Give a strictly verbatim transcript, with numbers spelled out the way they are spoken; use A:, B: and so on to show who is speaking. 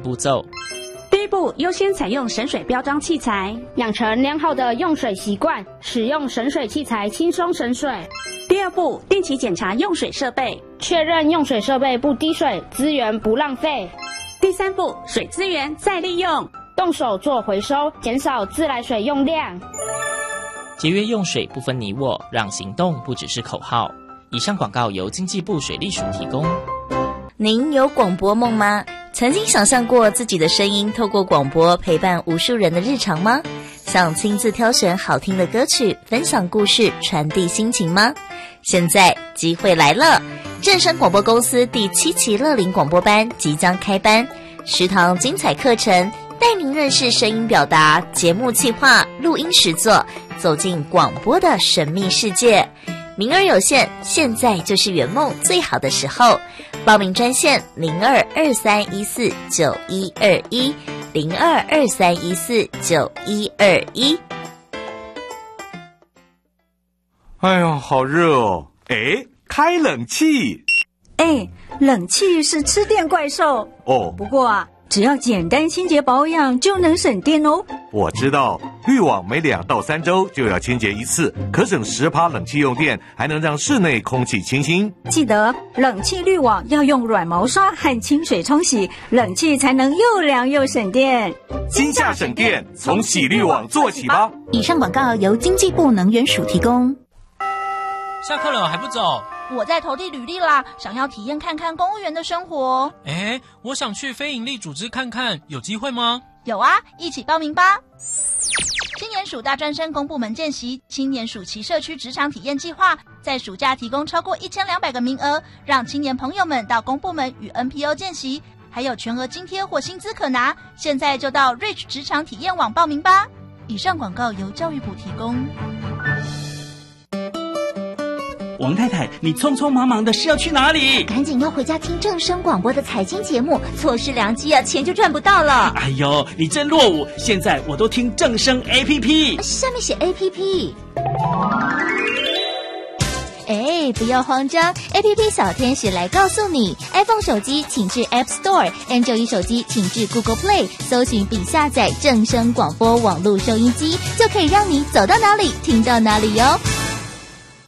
A: 步骤。
B: 第一步，优先采用省水标章器材，
C: 养成良好的用水习惯，使用省水器材轻松省水。
B: 第二步，定期检查用水设备，
C: 确认用水设备不滴水，资源不浪费。
B: 第三步，水资源再利用，
C: 动手做回收，减少自来水用量。
A: 节约用水不分你我，让行动不只是口号。以上广告由经济部水利署提供。
D: 您有广播梦吗？曾经想象过自己的声音透过广播陪伴无数人的日常吗？想亲自挑选好听的歌曲，分享故事，传递心情吗？现在机会来了！正声广播公司第七期乐龄广播班即将开班，十堂精彩课程带您认识声音表达、节目企划、录音实作，走进广播的神秘世界。名额有限，现在就是圆梦最好的时候。报名专线零二二三一四九一二一零二二三一四九一二一。
E: 哎呦，好热哦！哎，开冷气。
F: 哎，冷气是吃电怪兽
E: 哦。
F: 不过啊，只要简单清洁保养就能省电哦。
E: 我知道，滤网每两到三周就要清洁一次，可省十趴冷气用电，还能让室内空气清新。
F: 记得冷气滤网要用软毛刷和清水冲洗，冷气才能又凉又省电。
E: 今夏省电，从洗滤网做起吧。
G: 以上广告由经济部能源署提供。
H: 下课了还不走？
I: 我在投递履历啦，想要体验看看公务员的生活。
H: 诶，我想去非营利组织看看，有机会吗？
I: 有啊，一起报名吧。青年署大专生公部门见习青年暑期社区职场体验计划，在暑假提供超过一千两百个名额，让青年朋友们到公部门与 N P O 见习，还有全额津贴或薪资可拿。现在就到 Reach 职场体验网报名吧。以上广告由教育部提供。
J: 王太太，你匆匆忙忙的是要去哪里？
G: 赶紧要回家听正声广播的财经节目，错失良机啊，钱就赚不到了。
J: 哎呦，你真落伍！现在我都听正声 A P P，
G: 上面写 A P P。哎，不要慌张 ，A P P 小天使来告诉你 ，iPhone 手机请至 App Store，Android 手机请至 Google Play， 搜寻并下载正声广播网络收音机，就可以让你走到哪里听到哪里哟。